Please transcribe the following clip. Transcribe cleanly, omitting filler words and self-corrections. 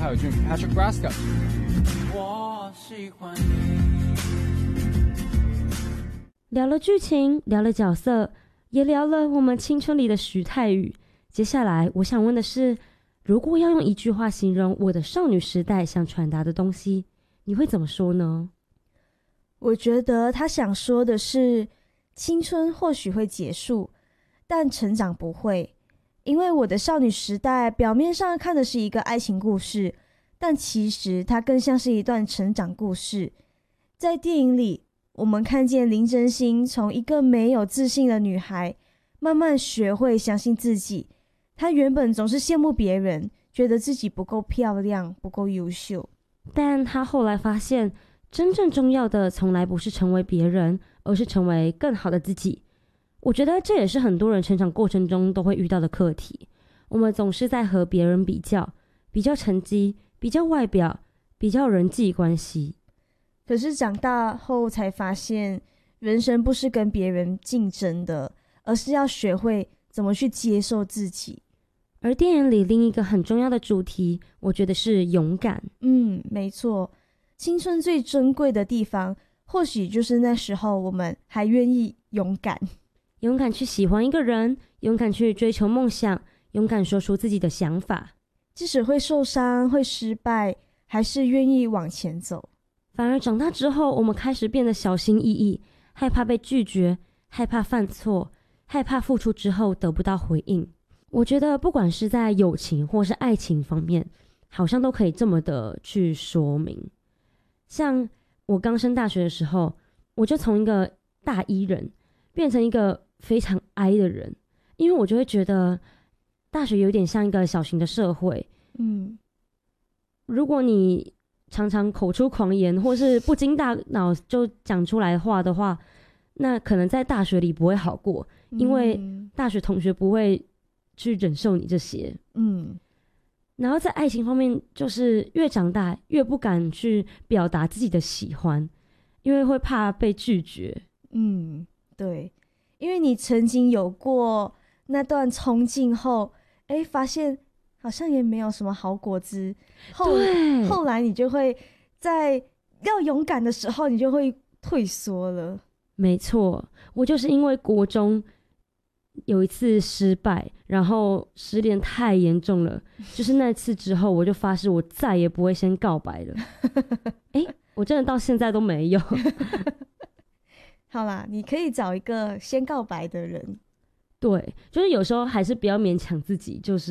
蔡友俊 Patrick Braska。 我喜欢你。 聊了剧情，聊了角色，也聊了我们青春里的徐太宇。接下来我想问的是，如果要用一句话形容我的少女时代想传达的东西，你会怎么说呢？ 我觉得他想说的是，青春或许会结束，但成长不会。因为我的少女时代表面上看的是一个爱情故事，但其实它更像是一段成长故事。在电影里，我们看见林真心从一个没有自信的女孩，慢慢学会相信自己。她原本总是羡慕别人，觉得自己不够漂亮，不够优秀。 但她后来发现，真正重要的从来不是成为别人，而是成为更好的自己。我觉得这也是很多人成长过程中都会遇到的课题。我们总是在和别人比较，比较成绩，比较外表，比较人际关系。 可是长大后才发现，人生不是跟别人竞争的，而是要学会怎么去接受自己。 而电影里另一个很重要的主题，我觉得是勇敢。 没错，青春最珍贵的地方，或许就是那时候我们还愿意勇敢。 勇敢去喜欢一个人，勇敢去追求梦想，勇敢说出自己的想法。 即使会受伤，会失败，还是愿意往前走。 反而长大之后，我们开始变得小心翼翼，害怕被拒绝，害怕犯错，害怕付出之后得不到回应。我觉得不管是在友情或是爱情方面，好像都可以这么的去说明。像我刚升大学的时候，我就从一个大一人变成一个非常 I 的人，因为我就会觉得大学有点像一个小型的社会。如果你常常口出狂言，或是不经大脑就讲出来的话的话，那可能在大学里不会好过，因为大学同学不会去忍受你这些。然后在爱情方面，就是越长大越不敢去表达自己的喜欢，因为会怕被拒绝。 对，因为你曾经有过那段冲劲后，发现好像也没有什么好果子。后来你就会在要勇敢的时候，你就会退缩了。 没错，我就是因为国中有一次失败，然后失恋太严重了，就是那次之后，我就发誓我再也不会先告白了。我真的到现在都没有。 好啦，你可以找一个先告白的人。 对，就是有时候还是不要勉强自己，就是